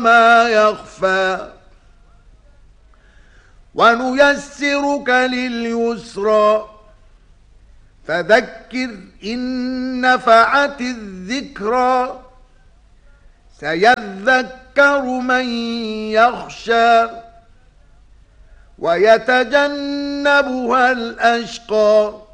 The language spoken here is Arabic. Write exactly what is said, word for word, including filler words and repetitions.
ما يخفى ونيسرك لليسرى فذكر إن نفعت الذكرى سيذكر من يخشى ويتجنبها الأشقى